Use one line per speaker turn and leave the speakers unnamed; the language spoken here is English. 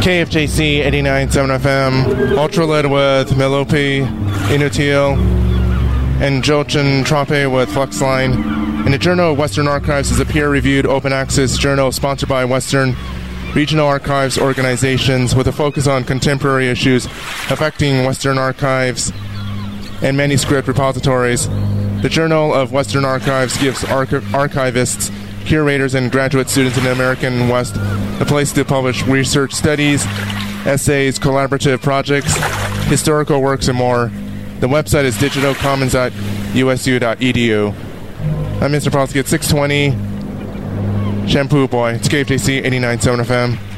KFJC 89.7 FM, Ultralid with Melopi, Inutil, and Jolchin Trope with Fluxline. And the Journal of Western Archives is a peer-reviewed open-access journal sponsored by Western Regional Archives organizations with a focus on contemporary issues affecting Western archives and manuscript repositories. The Journal of Western Archives gives archivists, curators, and graduate students in the American West a place to publish research studies, essays, collaborative projects, historical works, and more. The website is digitalcommons.usu.edu. I'm Mr. Polsky at 620 Shampoo Boy. It's KFJC 89.7 FM.